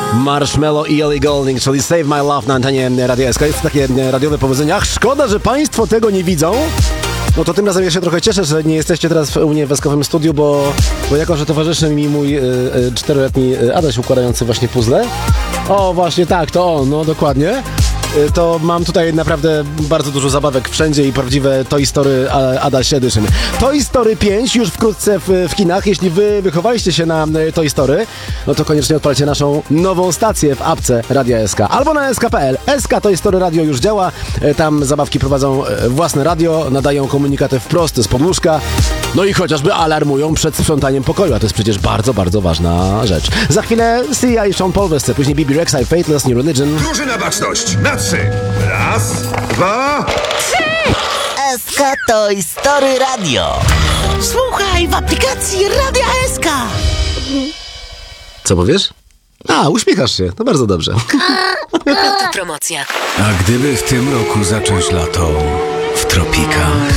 Marshmello i Ellie Goulding, czyli Save My Love na antenie Radia SK. Jest takie radiowe powiedzenie. Ach, szkoda, że państwo tego nie widzą. No to tym razem ja się trochę cieszę, że nie jesteście teraz u mnie w Eskowym studiu, bo jako, że towarzyszy mi mój 4-letni Adaś układający właśnie puzzle. O, właśnie tak, to on, no dokładnie. To mam tutaj naprawdę bardzo dużo zabawek wszędzie i prawdziwe Toy Story Adaś Edition. Toy Story 5 już wkrótce w kinach. Jeśli wy wychowaliście się na Toy Story, no to koniecznie odpalcie naszą nową stację w apce Radia SK albo na sk.pl. SK Toy Story Radio już działa. Tam zabawki prowadzą własne radio, nadają komunikaty wprost z podłóżka, no i chociażby alarmują przed sprzątaniem pokoju, a to jest przecież bardzo, bardzo ważna rzecz. Za chwilę Sia i Sean Paul wesce, później Bibi Rexha i Faithless New Religion. Drużyna baczność, na 3. Raz, 2, 3. SK Toy Story Radio. Słuchaj w aplikacji Radia SK. Co powiesz? A, uśmiechasz się, to bardzo dobrze. Promocja. A gdyby w tym roku zacząć lato w tropikach?